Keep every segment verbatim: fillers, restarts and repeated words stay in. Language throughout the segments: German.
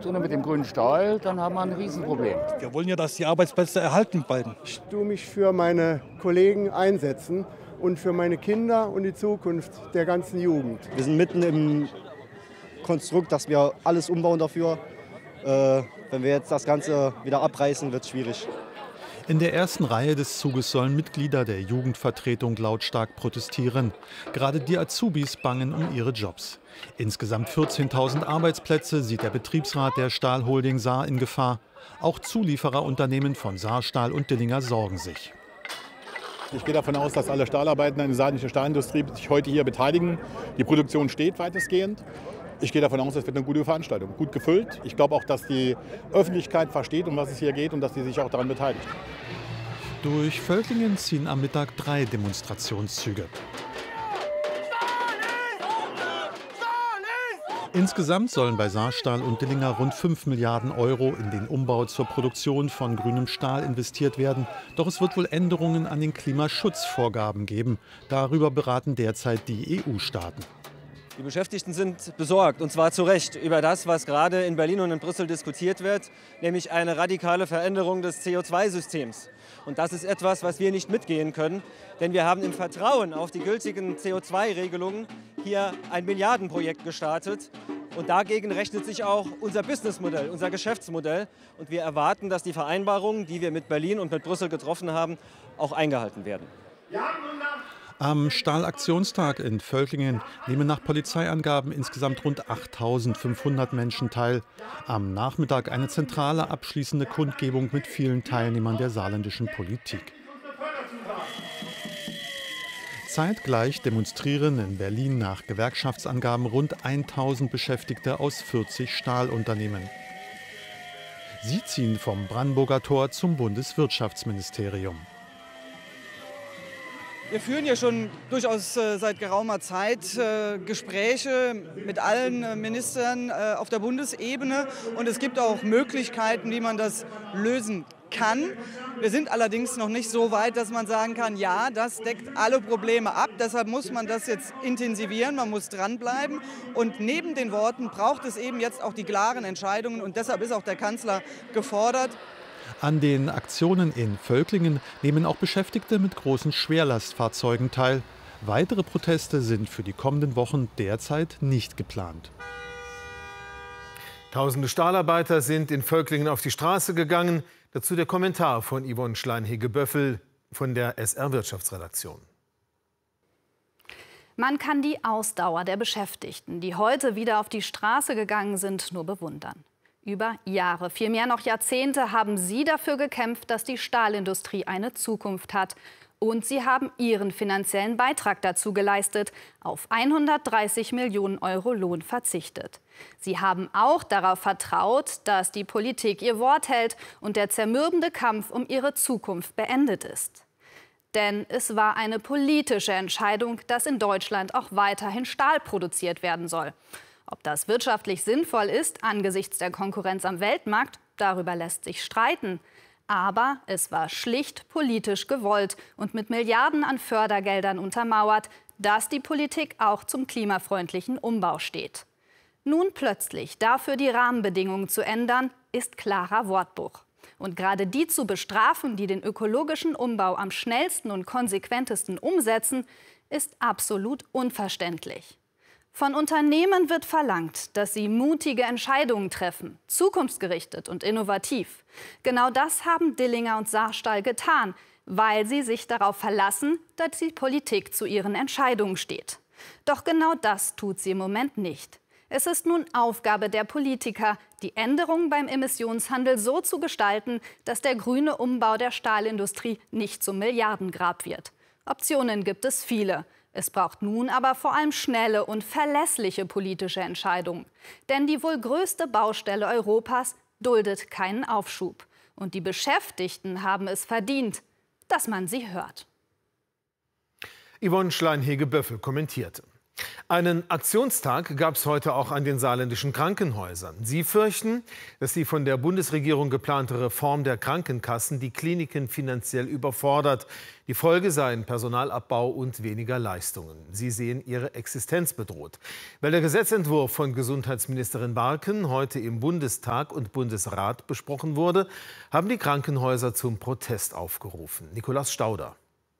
macht und mit dem grünen Stahl, dann haben wir ein Riesenproblem. Wir wollen ja, dass die Arbeitsplätze erhalten bleiben. Ich tue mich für meine Kollegen einsetzen und für meine Kinder und die Zukunft der ganzen Jugend. Wir sind mitten im Konstrukt, dass wir alles umbauen dafür. Äh, wenn wir jetzt das Ganze wieder abreißen, wird es schwierig. In der ersten Reihe des Zuges sollen Mitglieder der Jugendvertretung lautstark protestieren. Gerade die Azubis bangen um ihre Jobs. Insgesamt vierzehntausend Arbeitsplätze sieht der Betriebsrat der Stahlholding Saar in Gefahr. Auch Zuliefererunternehmen von Saarstahl und Dillinger sorgen sich. Ich gehe davon aus, dass alle Stahlarbeiter in der saarländischen Stahlindustrie sich heute hier beteiligen. Die Produktion steht weitestgehend. Ich gehe davon aus, es wird eine gute Veranstaltung, gut gefüllt. Ich glaube auch, dass die Öffentlichkeit versteht, um was es hier geht und dass sie sich auch daran beteiligt. Durch Völklingen ziehen am Mittag drei Demonstrationszüge. Insgesamt sollen bei Saarstahl und Dillinger rund fünf Milliarden Euro in den Umbau zur Produktion von grünem Stahl investiert werden. Doch es wird wohl Änderungen an den Klimaschutzvorgaben geben. Darüber beraten derzeit die E U-Staaten. Die Beschäftigten sind besorgt, und zwar zu Recht, über das, was gerade in Berlin und in Brüssel diskutiert wird, nämlich eine radikale Veränderung des C O zwei Systems. Und das ist etwas, was wir nicht mitgehen können, denn wir haben im Vertrauen auf die gültigen C O zwei Regelungen hier ein Milliardenprojekt gestartet. Und dagegen rechnet sich auch unser Businessmodell, unser Geschäftsmodell. Und wir erwarten, dass die Vereinbarungen, die wir mit Berlin und mit Brüssel getroffen haben, auch eingehalten werden. Am Stahlaktionstag in Völklingen nehmen nach Polizeiangaben insgesamt rund achttausendfünfhundert Menschen teil. Am Nachmittag eine zentrale abschließende Kundgebung mit vielen Teilnehmern der saarländischen Politik. Zeitgleich demonstrieren in Berlin nach Gewerkschaftsangaben rund tausend Beschäftigte aus vierzig Stahlunternehmen. Sie ziehen vom Brandenburger Tor zum Bundeswirtschaftsministerium. Wir führen ja schon durchaus äh, seit geraumer Zeit äh, Gespräche mit allen äh, Ministern äh, auf der Bundesebene. Und es gibt auch Möglichkeiten, wie man das lösen kann. Wir sind allerdings noch nicht so weit, dass man sagen kann, ja, das deckt alle Probleme ab. Deshalb muss man das jetzt intensivieren, man muss dranbleiben. Und neben den Worten braucht es eben jetzt auch die klaren Entscheidungen. Und deshalb ist auch der Kanzler gefordert. An den Aktionen in Völklingen nehmen auch Beschäftigte mit großen Schwerlastfahrzeugen teil. Weitere Proteste sind für die kommenden Wochen derzeit nicht geplant. Tausende Stahlarbeiter sind in Völklingen auf die Straße gegangen. Dazu der Kommentar von Yvonne Schlein-Hege-Böffel von der S R-Wirtschaftsredaktion. Man kann die Ausdauer der Beschäftigten, die heute wieder auf die Straße gegangen sind, nur bewundern. Über Jahre, vielmehr noch Jahrzehnte, haben sie dafür gekämpft, dass die Stahlindustrie eine Zukunft hat. Und sie haben ihren finanziellen Beitrag dazu geleistet, auf hundertdreißig Millionen Euro Lohn verzichtet. Sie haben auch darauf vertraut, dass die Politik ihr Wort hält und der zermürbende Kampf um ihre Zukunft beendet ist. Denn es war eine politische Entscheidung, dass in Deutschland auch weiterhin Stahl produziert werden soll. Ob das wirtschaftlich sinnvoll ist angesichts der Konkurrenz am Weltmarkt, darüber lässt sich streiten. Aber es war schlicht politisch gewollt und mit Milliarden an Fördergeldern untermauert, dass die Politik auch zum klimafreundlichen Umbau steht. Nun plötzlich dafür die Rahmenbedingungen zu ändern, ist klarer Wortbruch. Und gerade die zu bestrafen, die den ökologischen Umbau am schnellsten und konsequentesten umsetzen, ist absolut unverständlich. Von Unternehmen wird verlangt, dass sie mutige Entscheidungen treffen, zukunftsgerichtet und innovativ. Genau das haben Dillinger und Saarstahl getan, weil sie sich darauf verlassen, dass die Politik zu ihren Entscheidungen steht. Doch genau das tut sie im Moment nicht. Es ist nun Aufgabe der Politiker, die Änderungen beim Emissionshandel so zu gestalten, dass der grüne Umbau der Stahlindustrie nicht zum Milliardengrab wird. Optionen gibt es viele. Es braucht nun aber vor allem schnelle und verlässliche politische Entscheidungen. Denn die wohl größte Baustelle Europas duldet keinen Aufschub. Und die Beschäftigten haben es verdient, dass man sie hört. Yvonne Schlein-Hege-Böffel kommentierte. Einen Aktionstag gab es heute auch an den saarländischen Krankenhäusern. Sie fürchten, dass die von der Bundesregierung geplante Reform der Krankenkassen die Kliniken finanziell überfordert. Die Folge seien Personalabbau und weniger Leistungen. Sie sehen ihre Existenz bedroht. Weil der Gesetzentwurf von Gesundheitsministerin Barken heute im Bundestag und Bundesrat besprochen wurde, haben die Krankenhäuser zum Protest aufgerufen. Nikolaus Stauder.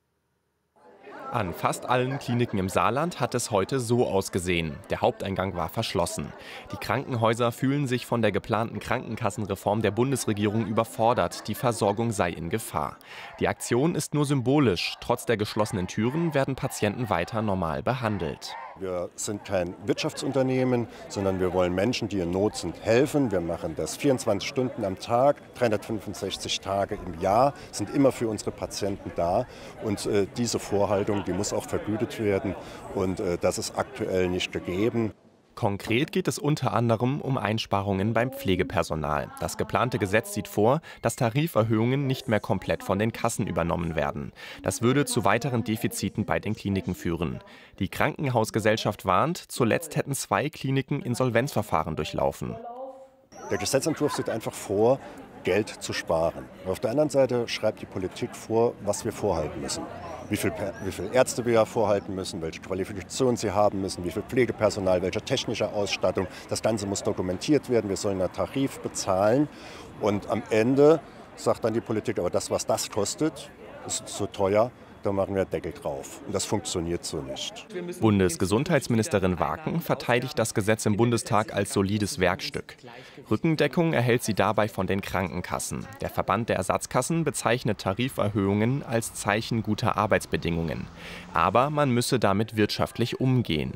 An fast allen Kliniken im Saarland hat es heute so ausgesehen. Der Haupteingang war verschlossen. Die Krankenhäuser fühlen sich von der geplanten Krankenkassenreform der Bundesregierung überfordert. Die Versorgung sei in Gefahr. Die Aktion ist nur symbolisch. Trotz der geschlossenen Türen werden Patienten weiter normal behandelt. Wir sind kein Wirtschaftsunternehmen, sondern wir wollen Menschen, die in Not sind, helfen. Wir machen das vierundzwanzig Stunden am Tag, dreihundertfünfundsechzig Tage im Jahr, sind immer für unsere Patienten da. Und äh, diese Vorhaltung, die muss auch vergütet werden. Und äh, das ist aktuell nicht gegeben. Konkret geht es unter anderem um Einsparungen beim Pflegepersonal. Das geplante Gesetz sieht vor, dass Tariferhöhungen nicht mehr komplett von den Kassen übernommen werden. Das würde zu weiteren Defiziten bei den Kliniken führen. Die Krankenhausgesellschaft warnt, zuletzt hätten zwei Kliniken Insolvenzverfahren durchlaufen. Der Gesetzentwurf sieht einfach vor, Geld zu sparen. Auf der anderen Seite schreibt die Politik vor, was wir vorhalten müssen. Wie viel, wie viel Ärzte wir vorhalten müssen, welche Qualifikationen sie haben müssen, wie viel Pflegepersonal, welche technische Ausstattung. Das Ganze muss dokumentiert werden. Wir sollen einen Tarif bezahlen. Und am Ende sagt dann die Politik, aber das, was das kostet, ist zu teuer. Da machen wir Deckel drauf. Und das funktioniert so nicht. Bundesgesundheitsministerin Barken verteidigt das Gesetz im Bundestag als solides Werkstück. Rückendeckung erhält sie dabei von den Krankenkassen. Der Verband der Ersatzkassen bezeichnet Tariferhöhungen als Zeichen guter Arbeitsbedingungen. Aber man müsse damit wirtschaftlich umgehen.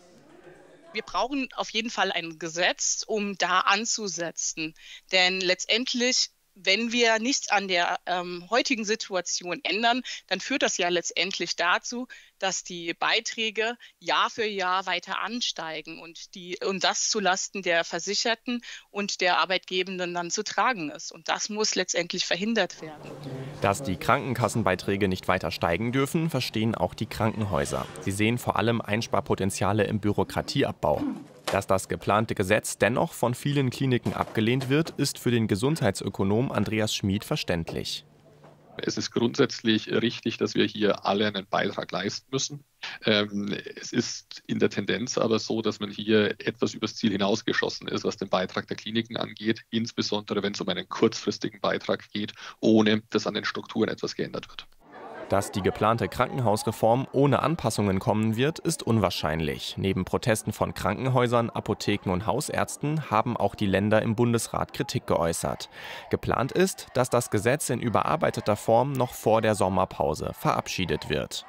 Wir brauchen auf jeden Fall ein Gesetz, um da anzusetzen. Denn letztendlich, wenn wir nichts an der ähm, heutigen Situation ändern, dann führt das ja letztendlich dazu, dass die Beiträge Jahr für Jahr weiter ansteigen und, die, und das zulasten der Versicherten und der Arbeitgebenden dann zu tragen ist. Und das muss letztendlich verhindert werden. Dass die Krankenkassenbeiträge nicht weiter steigen dürfen, verstehen auch die Krankenhäuser. Sie sehen vor allem Einsparpotenziale im Bürokratieabbau. Dass das geplante Gesetz dennoch von vielen Kliniken abgelehnt wird, ist für den Gesundheitsökonom Andreas Schmid verständlich. Es ist grundsätzlich richtig, dass wir hier alle einen Beitrag leisten müssen. Ähm, es ist in der Tendenz aber so, dass man hier etwas übers Ziel hinausgeschossen ist, was den Beitrag der Kliniken angeht, insbesondere wenn es um einen kurzfristigen Beitrag geht, ohne dass an den Strukturen etwas geändert wird. Dass die geplante Krankenhausreform ohne Anpassungen kommen wird, ist unwahrscheinlich. Neben Protesten von Krankenhäusern, Apotheken und Hausärzten haben auch die Länder im Bundesrat Kritik geäußert. Geplant ist, dass das Gesetz in überarbeiteter Form noch vor der Sommerpause verabschiedet wird.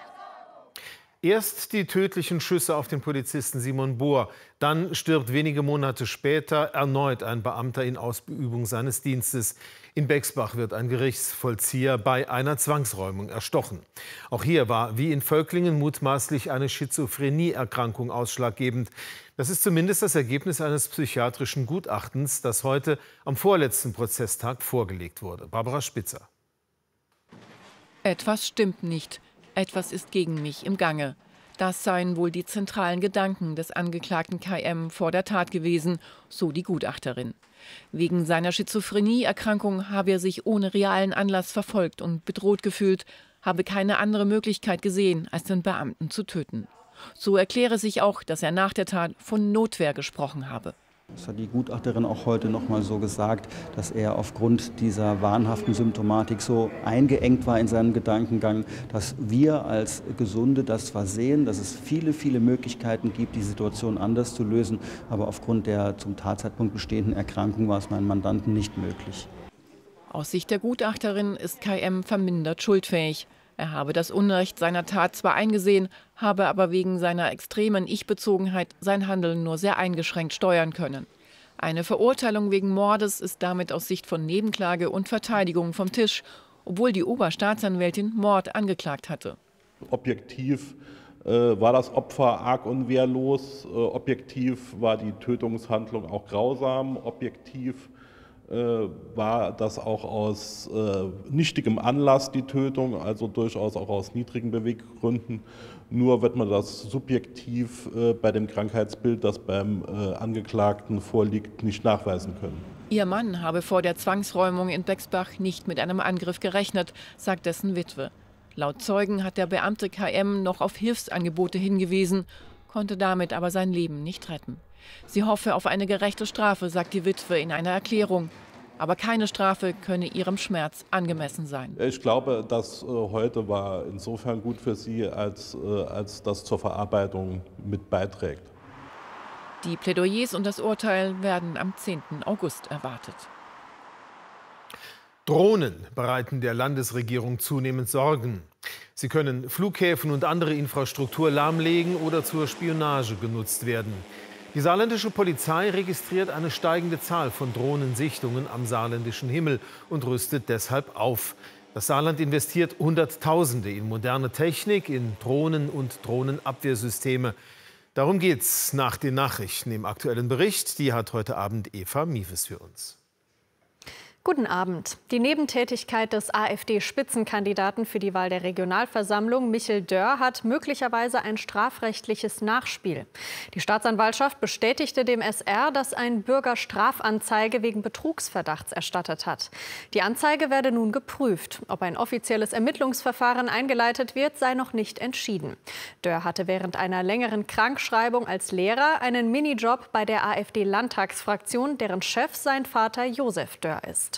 Erst die tödlichen Schüsse auf den Polizisten Simon Bohr. Dann stirbt wenige Monate später erneut ein Beamter in Ausübung seines Dienstes. In Bexbach wird ein Gerichtsvollzieher bei einer Zwangsräumung erstochen. Auch hier war, wie in Völklingen, mutmaßlich eine Schizophrenie-Erkrankung ausschlaggebend. Das ist zumindest das Ergebnis eines psychiatrischen Gutachtens, das heute am vorletzten Prozesstag vorgelegt wurde. Barbara Spitzer. Etwas stimmt nicht. Etwas ist gegen mich im Gange. Das seien wohl die zentralen Gedanken des Angeklagten Kai M. vor der Tat gewesen, so die Gutachterin. Wegen seiner Schizophrenie-Erkrankung habe er sich ohne realen Anlass verfolgt und bedroht gefühlt, habe keine andere Möglichkeit gesehen, als den Beamten zu töten. So erkläre sich auch, dass er nach der Tat von Notwehr gesprochen habe. Das hat die Gutachterin auch heute noch mal so gesagt, dass er aufgrund dieser wahnhaften Symptomatik so eingeengt war in seinem Gedankengang, dass wir als Gesunde das zwar sehen, dass es viele, viele Möglichkeiten gibt, die Situation anders zu lösen, aber aufgrund der zum Tatzeitpunkt bestehenden Erkrankung war es meinem Mandanten nicht möglich. Aus Sicht der Gutachterin ist Kai M. vermindert schuldfähig. Er habe das Unrecht seiner Tat zwar eingesehen, habe aber wegen seiner extremen Ich-Bezogenheit sein Handeln nur sehr eingeschränkt steuern können. Eine Verurteilung wegen Mordes ist damit aus Sicht von Nebenklage und Verteidigung vom Tisch, obwohl die Oberstaatsanwältin Mord angeklagt hatte. Objektiv äh, war das Opfer arg und wehrlos, äh, objektiv war die Tötungshandlung auch grausam, objektiv war das auch aus äh, nichtigem Anlass die Tötung, also durchaus auch aus niedrigen Beweggründen. Nur wird man das subjektiv äh, bei dem Krankheitsbild, das beim äh, Angeklagten vorliegt, nicht nachweisen können. Ihr Mann habe vor der Zwangsräumung in Bexbach nicht mit einem Angriff gerechnet, sagt dessen Witwe. Laut Zeugen hat der Beamte K M noch auf Hilfsangebote hingewiesen, konnte damit aber sein Leben nicht retten. Sie hoffe auf eine gerechte Strafe, sagt die Witwe in einer Erklärung. Aber keine Strafe könne ihrem Schmerz angemessen sein. Ich glaube, das äh, heute war insofern gut für sie, als, äh, als das zur Verarbeitung mit beiträgt. Die Plädoyers und das Urteil werden am zehnten August erwartet. Drohnen bereiten der Landesregierung zunehmend Sorgen. Sie können Flughäfen und andere Infrastruktur lahmlegen oder zur Spionage genutzt werden. Die saarländische Polizei registriert eine steigende Zahl von Drohnensichtungen am saarländischen Himmel und rüstet deshalb auf. Das Saarland investiert Hunderttausende in moderne Technik, in Drohnen und Drohnenabwehrsysteme. Darum geht's nach den Nachrichten im aktuellen Bericht. Die hat heute Abend Eva Mieves für uns. Guten Abend. Die Nebentätigkeit des AfD-Spitzenkandidaten für die Wahl der Regionalversammlung, Michel Dörr, hat möglicherweise ein strafrechtliches Nachspiel. Die Staatsanwaltschaft bestätigte dem S R, dass ein Bürger Strafanzeige wegen Betrugsverdachts erstattet hat. Die Anzeige werde nun geprüft. Ob ein offizielles Ermittlungsverfahren eingeleitet wird, sei noch nicht entschieden. Dörr hatte während einer längeren Krankschreibung als Lehrer einen Minijob bei der AfD-Landtagsfraktion, deren Chef sein Vater Josef Dörr ist.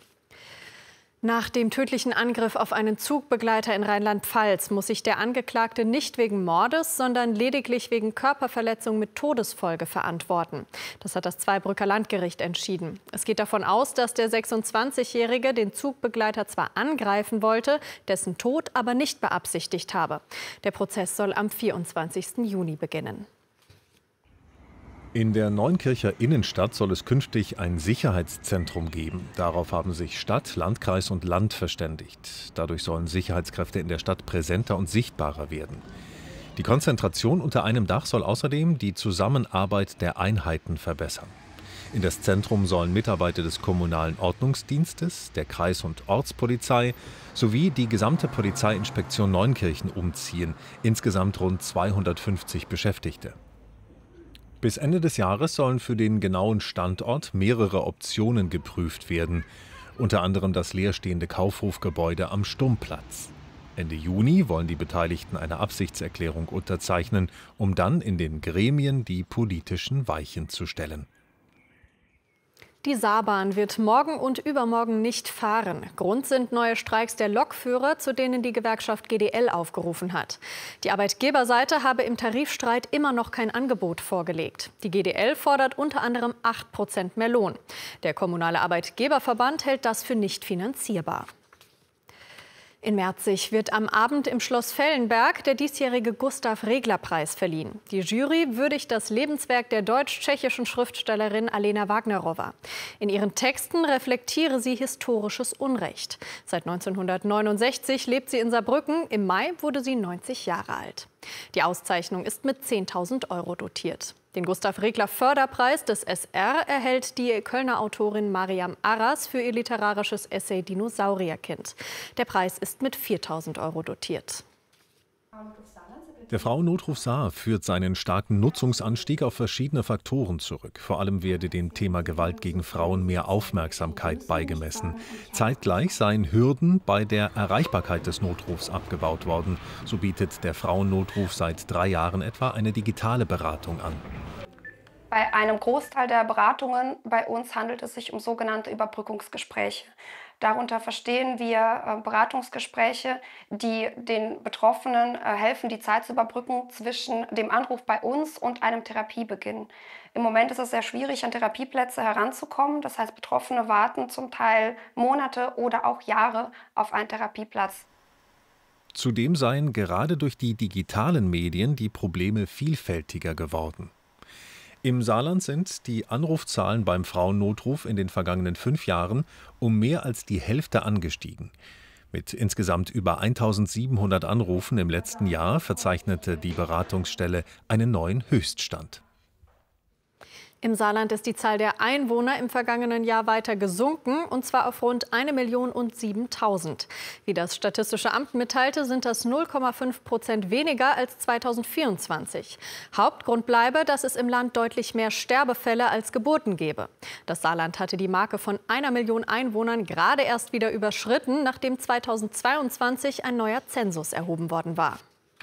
Nach dem tödlichen Angriff auf einen Zugbegleiter in Rheinland-Pfalz muss sich der Angeklagte nicht wegen Mordes, sondern lediglich wegen Körperverletzung mit Todesfolge verantworten. Das hat das Zweibrücker Landgericht entschieden. Es geht davon aus, dass der sechsundzwanzigjährige den Zugbegleiter zwar angreifen wollte, dessen Tod aber nicht beabsichtigt habe. Der Prozess soll am vierundzwanzigsten Juni beginnen. In der Neunkircher Innenstadt soll es künftig ein Sicherheitszentrum geben. Darauf haben sich Stadt, Landkreis und Land verständigt. Dadurch sollen Sicherheitskräfte in der Stadt präsenter und sichtbarer werden. Die Konzentration unter einem Dach soll außerdem die Zusammenarbeit der Einheiten verbessern. In das Zentrum sollen Mitarbeiter des kommunalen Ordnungsdienstes, der Kreis- und Ortspolizei sowie die gesamte Polizeiinspektion Neunkirchen umziehen. Insgesamt rund zweihundertfünfzig Beschäftigte. Bis Ende des Jahres sollen für den genauen Standort mehrere Optionen geprüft werden, unter anderem das leerstehende Kaufhofgebäude am Sturmplatz. Ende Juni wollen die Beteiligten eine Absichtserklärung unterzeichnen, um dann in den Gremien die politischen Weichen zu stellen. Die Saarbahn wird morgen und übermorgen nicht fahren. Grund sind neue Streiks der Lokführer, zu denen die Gewerkschaft G D L aufgerufen hat. Die Arbeitgeberseite habe im Tarifstreit immer noch kein Angebot vorgelegt. Die G D L fordert unter anderem acht Prozent mehr Lohn. Der Kommunale Arbeitgeberverband hält das für nicht finanzierbar. In Merzig wird am Abend im Schloss Fellenberg der diesjährige Gustav-Regler-Preis verliehen. Die Jury würdigt das Lebenswerk der deutsch-tschechischen Schriftstellerin Alena Wagnerowa. In ihren Texten reflektiere sie historisches Unrecht. Seit neunzehnhundertneunundsechzig lebt sie in Saarbrücken. Im Mai wurde sie neunzig Jahre alt. Die Auszeichnung ist mit zehntausend Euro dotiert. Den Gustav-Regler-Förderpreis des S R erhält die Kölner Autorin Mariam Arras für ihr literarisches Essay Dinosaurierkind. Der Preis ist mit viertausend Euro dotiert. Der Frauennotruf Saar führt seinen starken Nutzungsanstieg auf verschiedene Faktoren zurück. Vor allem werde dem Thema Gewalt gegen Frauen mehr Aufmerksamkeit beigemessen. Zeitgleich seien Hürden bei der Erreichbarkeit des Notrufs abgebaut worden. So bietet der Frauennotruf seit drei Jahren etwa eine digitale Beratung an. Bei einem Großteil der Beratungen bei uns handelt es sich um sogenannte Überbrückungsgespräche. Darunter verstehen wir Beratungsgespräche, die den Betroffenen helfen, die Zeit zu überbrücken zwischen dem Anruf bei uns und einem Therapiebeginn. Im Moment ist es sehr schwierig, an Therapieplätze heranzukommen. Das heißt, Betroffene warten zum Teil Monate oder auch Jahre auf einen Therapieplatz. Zudem seien gerade durch die digitalen Medien die Probleme vielfältiger geworden. Im Saarland sind die Anrufzahlen beim Frauennotruf in den vergangenen fünf Jahren um mehr als die Hälfte angestiegen. Mit insgesamt über eintausendsiebenhundert Anrufen im letzten Jahr verzeichnete die Beratungsstelle einen neuen Höchststand. Im Saarland ist die Zahl der Einwohner im vergangenen Jahr weiter gesunken, und zwar auf rund eine Million siebentausend. Wie das Statistische Amt mitteilte, sind das null Komma fünf Prozent weniger als zweitausendvierundzwanzig. Hauptgrund bleibe, dass es im Land deutlich mehr Sterbefälle als Geburten gebe. Das Saarland hatte die Marke von einer Million Einwohnern gerade erst wieder überschritten, nachdem zweitausendzweiundzwanzig ein neuer Zensus erhoben worden war.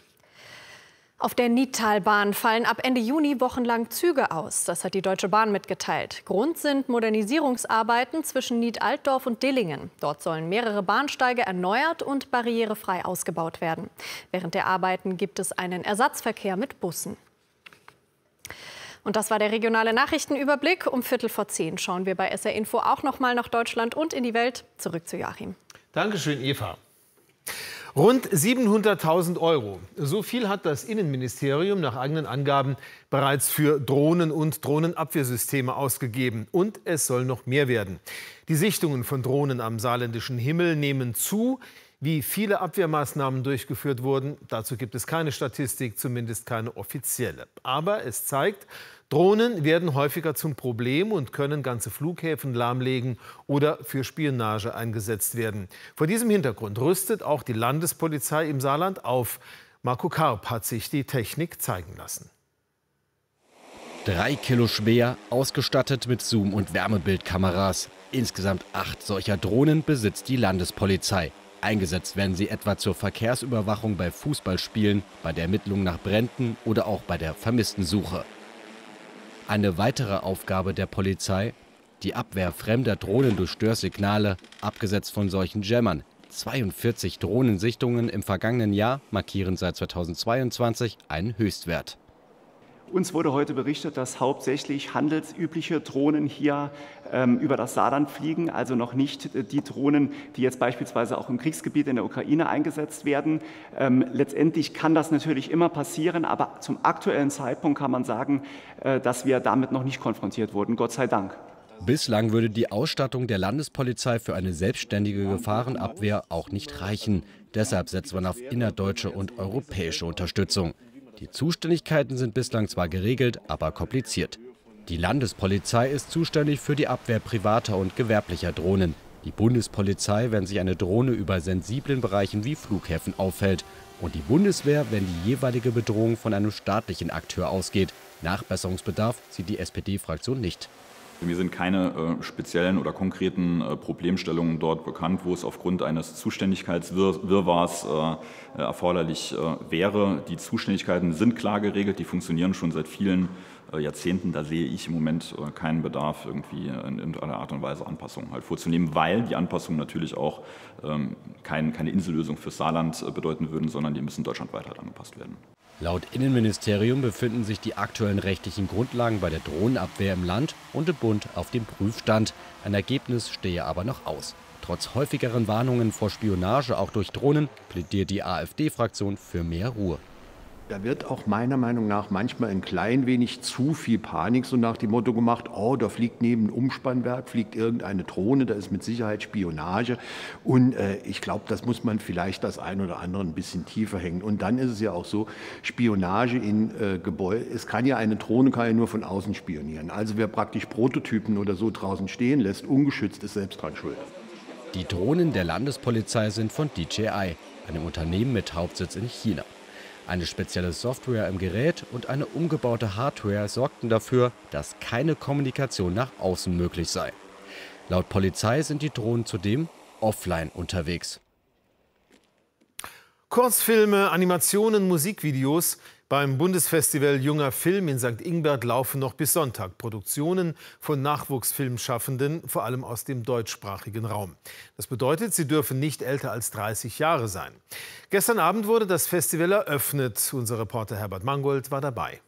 Auf der Nidtalbahn fallen ab Ende Juni wochenlang Züge aus. Das hat die Deutsche Bahn mitgeteilt. Grund sind Modernisierungsarbeiten zwischen Nied-Altdorf und Dillingen. Dort sollen mehrere Bahnsteige erneuert und barrierefrei ausgebaut werden. Während der Arbeiten gibt es einen Ersatzverkehr mit Bussen. Und das war der regionale Nachrichtenüberblick. Um Viertel vor zehn schauen wir bei S R Info auch noch mal nach Deutschland und in die Welt. Zurück zu Joachim. Dankeschön, Eva. Rund siebenhunderttausend Euro. So viel hat das Innenministerium nach eigenen Angaben bereits für Drohnen und Drohnenabwehrsysteme ausgegeben. Und es soll noch mehr werden. Die Sichtungen von Drohnen am saarländischen Himmel nehmen zu. Wie viele Abwehrmaßnahmen durchgeführt wurden, dazu gibt es keine Statistik, zumindest keine offizielle. Aber es zeigt, Drohnen werden häufiger zum Problem und können ganze Flughäfen lahmlegen oder für Spionage eingesetzt werden. Vor diesem Hintergrund rüstet auch die Landespolizei im Saarland auf. Marco Karp hat sich die Technik zeigen lassen. Drei Kilo schwer, ausgestattet mit Zoom- und Wärmebildkameras. Insgesamt acht solcher Drohnen besitzt die Landespolizei. Eingesetzt werden sie etwa zur Verkehrsüberwachung bei Fußballspielen, bei der Ermittlung nach Bränden oder auch bei der Vermisstensuche. Eine weitere Aufgabe der Polizei: die Abwehr fremder Drohnen durch Störsignale, abgesetzt von solchen Jammern. zweiundvierzig Drohnensichtungen im vergangenen Jahr markieren seit zweitausendzweiundzwanzig einen Höchstwert. Uns wurde heute berichtet, dass hauptsächlich handelsübliche Drohnen hier ähm, über das Saarland fliegen, also noch nicht die Drohnen, die jetzt beispielsweise auch im Kriegsgebiet in der Ukraine eingesetzt werden. Ähm, letztendlich kann das natürlich immer passieren, aber zum aktuellen Zeitpunkt kann man sagen, äh, dass wir damit noch nicht konfrontiert wurden, Gott sei Dank. Bislang würde die Ausstattung der Landespolizei für eine selbstständige Gefahrenabwehr auch nicht reichen. Deshalb setzt man auf innerdeutsche und europäische Unterstützung. Die Zuständigkeiten sind bislang zwar geregelt, aber kompliziert. Die Landespolizei ist zuständig für die Abwehr privater und gewerblicher Drohnen. Die Bundespolizei, wenn sich eine Drohne über sensiblen Bereichen wie Flughäfen auffällt. Und die Bundeswehr, wenn die jeweilige Bedrohung von einem staatlichen Akteur ausgeht. Nachbesserungsbedarf sieht die S P D-Fraktion nicht. Mir sind keine äh, speziellen oder konkreten äh, Problemstellungen dort bekannt, wo es aufgrund eines Zuständigkeitswirrwarrs äh, erforderlich äh, wäre. Die Zuständigkeiten sind klar geregelt, die funktionieren schon seit vielen äh, Jahrzehnten. Da sehe ich im Moment äh, keinen Bedarf, irgendwie in irgendeiner Art und Weise Anpassungen halt vorzunehmen, weil die Anpassungen natürlich auch ähm, kein, keine Insellösung fürs Saarland äh, bedeuten würden, sondern die müssen deutschlandweit halt angepasst werden. Laut Innenministerium befinden sich die aktuellen rechtlichen Grundlagen bei der Drohnenabwehr im Land und im Bund auf dem Prüfstand. Ein Ergebnis stehe aber noch aus. Trotz häufigeren Warnungen vor Spionage auch durch Drohnen plädiert die AfD-Fraktion für mehr Ruhe. Da wird auch meiner Meinung nach manchmal ein klein wenig zu viel Panik so nach dem Motto gemacht, oh, da fliegt neben dem Umspannwerk, fliegt irgendeine Drohne, da ist mit Sicherheit Spionage. Und äh, ich glaube, das muss man vielleicht das ein oder andere ein bisschen tiefer hängen. Und dann ist es ja auch so, Spionage in äh, Gebäuden, es kann ja eine Drohne kann ja nur von außen spionieren. Also wer praktisch Prototypen oder so draußen stehen lässt, ungeschützt, ist selbst dran schuld. Die Drohnen der Landespolizei sind von D J I, einem Unternehmen mit Hauptsitz in China. Eine spezielle Software im Gerät und eine umgebaute Hardware sorgten dafür, dass keine Kommunikation nach außen möglich sei. Laut Polizei sind die Drohnen zudem offline unterwegs. Kurzfilme, Animationen, Musikvideos. Beim Bundesfestival Junger Film in Sankt Ingbert laufen noch bis Sonntag Produktionen von Nachwuchsfilmschaffenden, vor allem aus dem deutschsprachigen Raum. Das bedeutet, sie dürfen nicht älter als dreißig Jahre sein. Gestern Abend wurde das Festival eröffnet. Unser Reporter Herbert Mangold war dabei.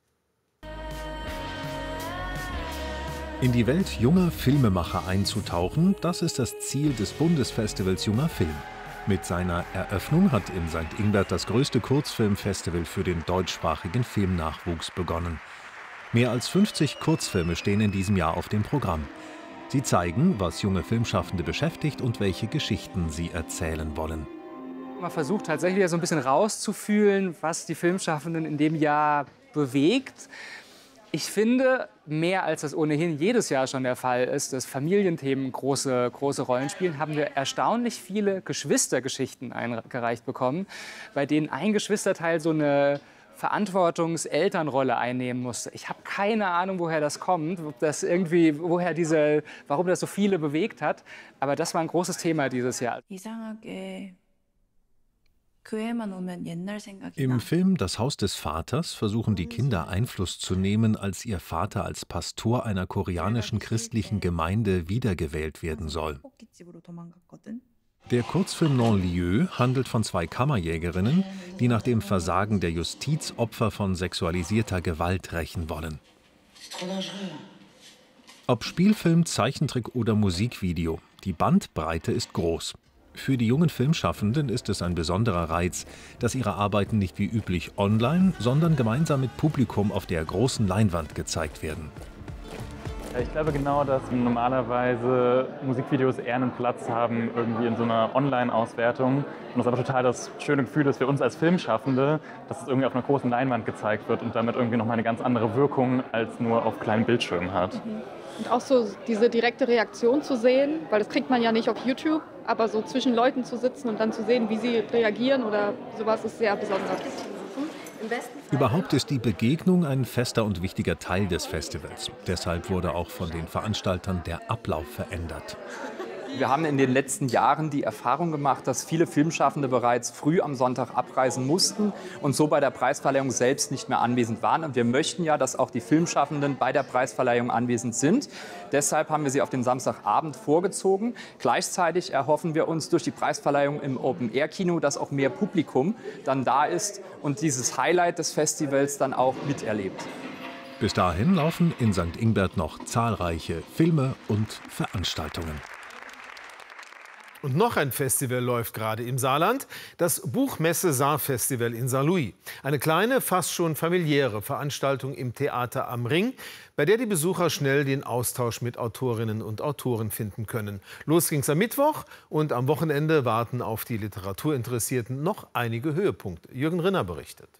In die Welt junger Filmemacher einzutauchen, das ist das Ziel des Bundesfestivals Junger Film. Mit seiner Eröffnung hat in Sankt Ingbert das größte Kurzfilmfestival für den deutschsprachigen Filmnachwuchs begonnen. Mehr als fünfzig Kurzfilme stehen in diesem Jahr auf dem Programm. Sie zeigen, was junge Filmschaffende beschäftigt und welche Geschichten sie erzählen wollen. Man versucht tatsächlich so ein bisschen rauszufühlen, was die Filmschaffenden in dem Jahr bewegt. Ich finde, mehr als das ohnehin jedes Jahr schon der Fall ist, dass Familienthemen große, große Rollen spielen, haben wir erstaunlich viele Geschwistergeschichten eingereicht bekommen, bei denen ein Geschwisterteil so eine Verantwortungs-Elternrolle einnehmen musste. Ich habe keine Ahnung, woher das kommt, ob das irgendwie, woher diese, warum das so viele bewegt hat. Aber das war ein großes Thema dieses Jahr. Im Film Das Haus des Vaters versuchen die Kinder Einfluss zu nehmen, als ihr Vater als Pastor einer koreanischen christlichen Gemeinde wiedergewählt werden soll. Der Kurzfilm Non-Lieu handelt von zwei Kammerjägerinnen, die nach dem Versagen der Justiz Opfer von sexualisierter Gewalt rächen wollen. Ob Spielfilm, Zeichentrick oder Musikvideo, die Bandbreite ist groß. Für die jungen Filmschaffenden ist es ein besonderer Reiz, dass ihre Arbeiten nicht wie üblich online, sondern gemeinsam mit Publikum auf der großen Leinwand gezeigt werden. Ich glaube genau, dass normalerweise Musikvideos eher einen Platz haben irgendwie in so einer Online-Auswertung. Und das ist aber total das schöne Gefühl, dass für uns als Filmschaffende, dass es irgendwie auf einer großen Leinwand gezeigt wird und damit irgendwie nochmal eine ganz andere Wirkung als nur auf kleinen Bildschirmen hat. Und auch so diese direkte Reaktion zu sehen, weil das kriegt man ja nicht auf YouTube, aber so zwischen Leuten zu sitzen und dann zu sehen, wie sie reagieren oder sowas, ist sehr besonders. Überhaupt ist die Begegnung ein fester und wichtiger Teil des Festivals. Deshalb wurde auch von den Veranstaltern der Ablauf verändert. Wir haben in den letzten Jahren die Erfahrung gemacht, dass viele Filmschaffende bereits früh am Sonntag abreisen mussten und so bei der Preisverleihung selbst nicht mehr anwesend waren. Und wir möchten ja, dass auch die Filmschaffenden bei der Preisverleihung anwesend sind. Deshalb haben wir sie auf den Samstagabend vorgezogen. Gleichzeitig erhoffen wir uns durch die Preisverleihung im Open-Air-Kino, dass auch mehr Publikum dann da ist und dieses Highlight des Festivals dann auch miterlebt. Bis dahin laufen in Sankt Ingbert noch zahlreiche Filme und Veranstaltungen. Und noch ein Festival läuft gerade im Saarland, das Buchmesse Saar-Festival in Saarlouis. Eine kleine, fast schon familiäre Veranstaltung im Theater am Ring, bei der die Besucher schnell den Austausch mit Autorinnen und Autoren finden können. Los ging's am Mittwoch und am Wochenende warten auf die Literaturinteressierten noch einige Höhepunkte. Jürgen Rinner berichtet.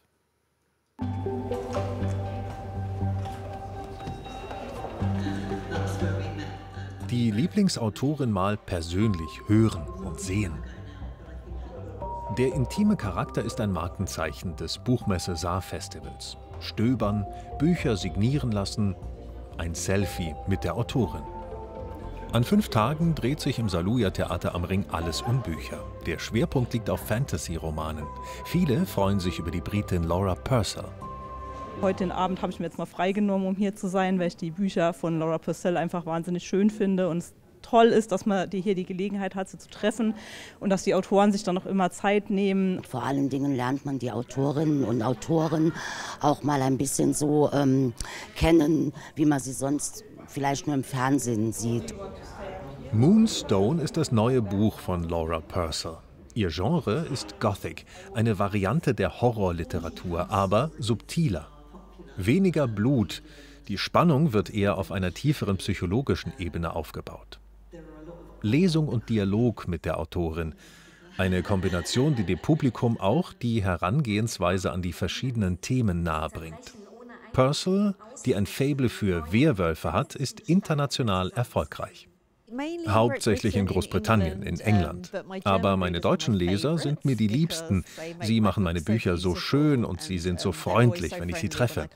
Die Lieblingsautorin mal persönlich hören und sehen. Der intime Charakter ist ein Markenzeichen des Buchmesse Saar-Festivals. Stöbern, Bücher signieren lassen, ein Selfie mit der Autorin. An fünf Tagen dreht sich im Saarlouier Theater am Ring alles um Bücher. Der Schwerpunkt liegt auf Fantasy-Romanen. Viele freuen sich über die Britin Laura Purcell. Heute Abend habe ich mir jetzt mal freigenommen, um hier zu sein, weil ich die Bücher von Laura Purcell einfach wahnsinnig schön finde und es toll ist, dass man hier die Gelegenheit hat, sie zu treffen und dass die Autoren sich dann noch immer Zeit nehmen. Vor allen Dingen lernt man die Autorinnen und Autoren auch mal ein bisschen so ähm, kennen, wie man sie sonst vielleicht nur im Fernsehen sieht. Moonstone ist das neue Buch von Laura Purcell. Ihr Genre ist Gothic, eine Variante der Horrorliteratur, aber subtiler. Weniger Blut, die Spannung wird eher auf einer tieferen psychologischen Ebene aufgebaut. Lesung und Dialog mit der Autorin, eine Kombination, die dem Publikum auch die Herangehensweise an die verschiedenen Themen nahebringt. Purcell, die ein Faible für Werwölfe hat, ist international erfolgreich. Hauptsächlich in Großbritannien, in England. Aber meine deutschen Leser sind mir die Liebsten. Sie machen meine Bücher so schön und sie sind so freundlich, wenn ich sie treffe.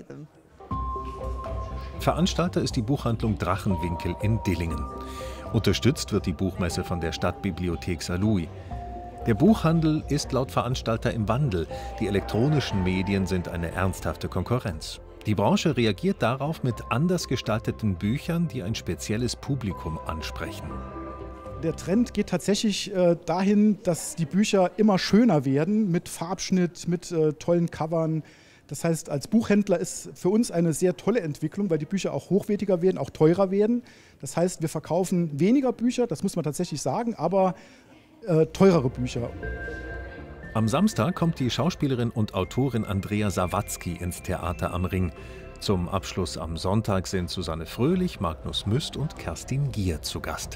Veranstalter ist die Buchhandlung Drachenwinkel in Dillingen. Unterstützt wird die Buchmesse von der Stadtbibliothek Saarlouis. Der Buchhandel ist laut Veranstalter im Wandel. Die elektronischen Medien sind eine ernsthafte Konkurrenz. Die Branche reagiert darauf mit anders gestalteten Büchern, die ein spezielles Publikum ansprechen. Der Trend geht tatsächlich äh, dahin, dass die Bücher immer schöner werden, mit Farbschnitt, mit äh, tollen Covern. Das heißt, als Buchhändler ist für uns eine sehr tolle Entwicklung, weil die Bücher auch hochwertiger werden, auch teurer werden. Das heißt, wir verkaufen weniger Bücher, das muss man tatsächlich sagen, aber äh, teurere Bücher. Am Samstag kommt die Schauspielerin und Autorin Andrea Sawatzki ins Theater am Ring. Zum Abschluss am Sonntag sind Susanne Fröhlich, Magnus Müst und Kerstin Gier zu Gast.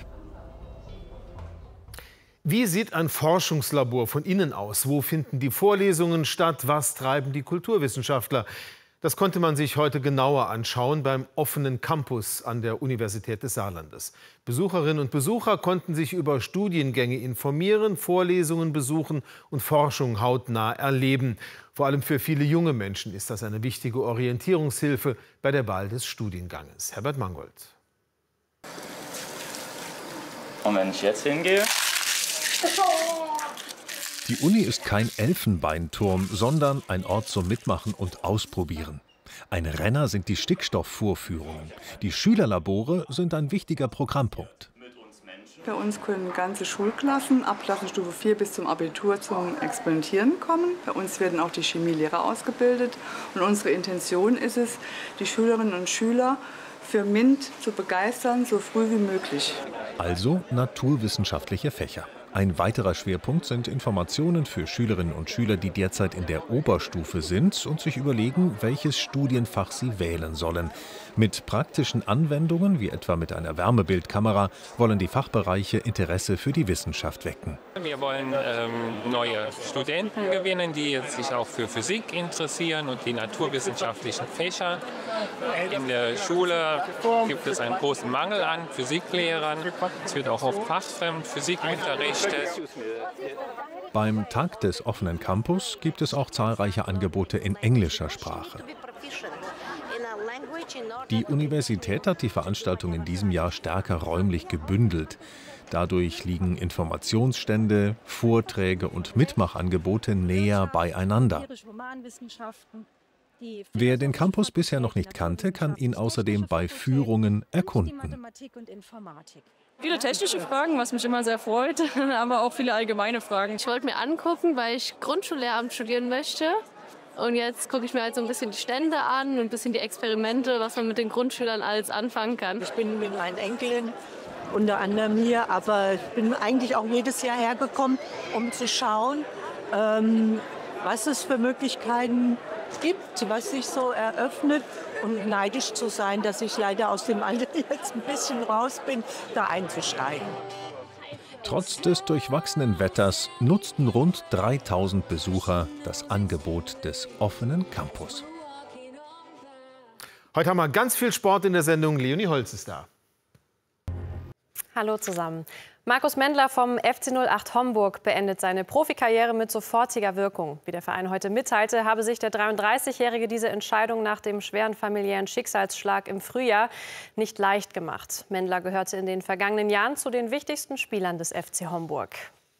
Wie sieht ein Forschungslabor von innen aus? Wo finden die Vorlesungen statt? Was treiben die Kulturwissenschaftler? Das konnte man sich heute genauer anschauen beim offenen Campus an der Universität des Saarlandes. Besucherinnen und Besucher konnten sich über Studiengänge informieren, Vorlesungen besuchen und Forschung hautnah erleben. Vor allem für viele junge Menschen ist das eine wichtige Orientierungshilfe bei der Wahl des Studienganges. Herbert Mangold. Und wenn ich jetzt hingehe? Die Uni ist kein Elfenbeinturm, sondern ein Ort zum Mitmachen und Ausprobieren. Ein Renner sind die Stickstoffvorführungen. Die Schülerlabore sind ein wichtiger Programmpunkt. Bei uns können ganze Schulklassen ab Klassenstufe vier bis zum Abitur zum Experimentieren kommen. Bei uns werden auch die Chemielehrer ausgebildet. Und unsere Intention ist es, die Schülerinnen und Schüler für MINT zu begeistern, so früh wie möglich. Also naturwissenschaftliche Fächer. Ein weiterer Schwerpunkt sind Informationen für Schülerinnen und Schüler, die derzeit in der Oberstufe sind und sich überlegen, welches Studienfach sie wählen sollen. Mit praktischen Anwendungen, wie etwa mit einer Wärmebildkamera, wollen die Fachbereiche Interesse für die Wissenschaft wecken. Wir wollen ähm, neue Studenten gewinnen, die sich auch für Physik interessieren und die naturwissenschaftlichen Fächer. In der Schule gibt es einen großen Mangel an Physiklehrern. Es wird auch oft fachfremd Physik unterrichtet. Beim Tag des offenen Campus gibt es auch zahlreiche Angebote in englischer Sprache. Die Universität hat die Veranstaltung in diesem Jahr stärker räumlich gebündelt. Dadurch liegen Informationsstände, Vorträge und Mitmachangebote näher beieinander. Wer den Campus bisher noch nicht kannte, kann ihn außerdem bei Führungen erkunden. Viele technische Fragen, was mich immer sehr freut, aber auch viele allgemeine Fragen. Ich wollte mir angucken, weil ich Grundschullehramt studieren möchte. Und jetzt gucke ich mir halt so ein bisschen die Stände an und ein bisschen die Experimente, was man mit den Grundschülern alles anfangen kann. Ich bin mit meinen Enkeln unter anderem hier, aber ich bin eigentlich auch jedes Jahr hergekommen, um zu schauen, ähm, was es für Möglichkeiten gibt, was sich so eröffnet, und neidisch zu sein, dass ich leider aus dem Alter jetzt ein bisschen raus bin, da einzusteigen. Trotz des durchwachsenen Wetters nutzten rund dreitausend Besucher das Angebot des offenen Campus. Heute haben wir ganz viel Sport in der Sendung. Leonie Holz ist da. Hallo zusammen. Markus Mendler vom F C null acht Homburg beendet seine Profikarriere mit sofortiger Wirkung. Wie der Verein heute mitteilte, habe sich der dreiunddreißigjährige diese Entscheidung nach dem schweren familiären Schicksalsschlag im Frühjahr nicht leicht gemacht. Mendler gehörte in den vergangenen Jahren zu den wichtigsten Spielern des F C Homburg.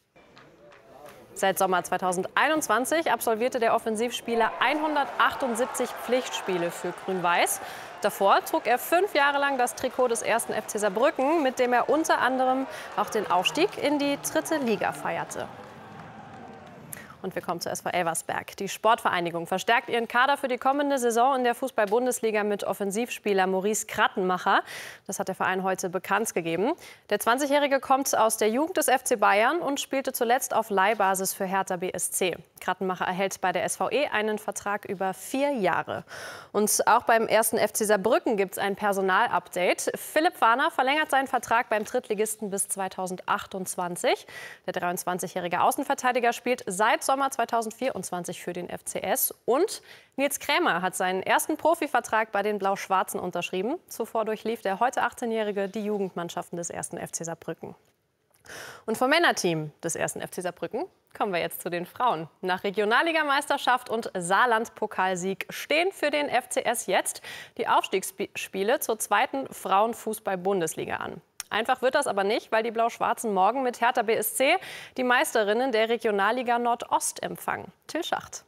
Seit Sommer zweitausendeinundzwanzig absolvierte der Offensivspieler hundertachtundsiebzig Pflichtspiele für Grün-Weiß. Davor trug er fünf Jahre lang das Trikot des ersten F C Saarbrücken, mit dem er unter anderem auch den Aufstieg in die dritte Liga feierte. Und wir kommen zu S V Elversberg. Die Sportvereinigung verstärkt ihren Kader für die kommende Saison in der Fußball-Bundesliga mit Offensivspieler Maurice Krattenmacher. Das hat der Verein heute bekannt gegeben. Der zwanzigjährige kommt aus der Jugend des F C Bayern und spielte zuletzt auf Leihbasis für Hertha B S C. Krattenmacher erhält bei der S V E einen Vertrag über vier Jahre. Und auch beim ersten F C Saarbrücken gibt es ein Personalupdate. Philipp Warner verlängert seinen Vertrag beim Drittligisten bis zweitausendachtundzwanzig. Der dreiundzwanzigjährige Außenverteidiger spielt seit Sommer zweitausendvierundzwanzig für den F C S. Und Nils Krämer hat seinen ersten Profivertrag bei den Blau-Schwarzen unterschrieben. Zuvor durchlief der heute achtzehnjährige die Jugendmannschaften des ersten F C Saarbrücken. Und vom Männerteam des ersten F C Saarbrücken kommen wir jetzt zu den Frauen. Nach Regionalligameisterschaft und Saarland-Pokalsieg stehen für den F C S jetzt die Aufstiegsspiele zur zweiten Frauenfußball-Bundesliga an. Einfach wird das aber nicht, weil die Blau-Schwarzen morgen mit Hertha B S C die Meisterinnen der Regionalliga Nordost empfangen. Till Schacht.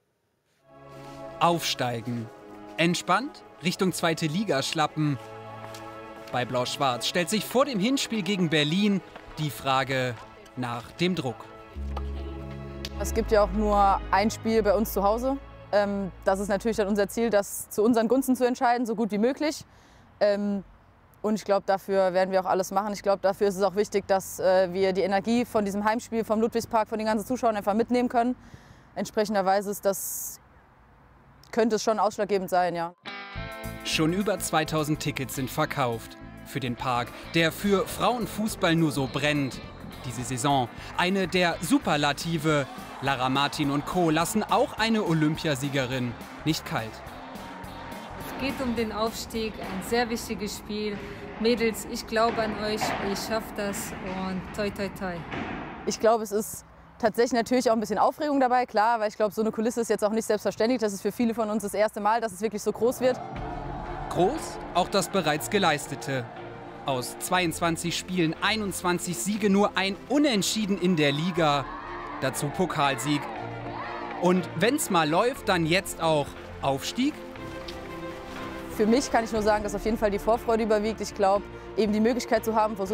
Aufsteigen. Entspannt Richtung zweite Liga schlappen. Bei Blau-Schwarz stellt sich vor dem Hinspiel gegen Berlin die Frage nach dem Druck. Es gibt ja auch nur ein Spiel bei uns zu Hause. Ähm, das ist natürlich dann unser Ziel, das zu unseren Gunsten zu entscheiden, so gut wie möglich. Ähm, und ich glaube, dafür werden wir auch alles machen. Ich glaube, dafür ist es auch wichtig, dass äh, wir die Energie von diesem Heimspiel vom Ludwigspark, von den ganzen Zuschauern einfach mitnehmen können. Entsprechenderweise ist das, könnte es schon ausschlaggebend sein, ja. Schon über zweitausend Tickets sind verkauft. Für den Park, der für Frauenfußball nur so brennt. Diese Saison eine der Superlative. Lara Martin und Co. lassen auch eine Olympiasiegerin nicht kalt. geht um den Aufstieg, ein sehr wichtiges Spiel. Mädels, ich glaube an euch, ihr schafft das und toi toi toi. Ich glaube, es ist tatsächlich natürlich auch ein bisschen Aufregung dabei, klar, weil ich glaube, so eine Kulisse ist jetzt auch nicht selbstverständlich. Das ist für viele von uns das erste Mal, dass es wirklich so groß wird. Groß auch das bereits Geleistete. Aus zweiundzwanzig Spielen einundzwanzig Siege, nur ein Unentschieden in der Liga. Dazu Pokalsieg. Und wenn's mal läuft, dann jetzt auch Aufstieg? Für mich kann ich nur sagen, dass auf jeden Fall die Vorfreude überwiegt. Ich glaube, eben die Möglichkeit zu haben, vor so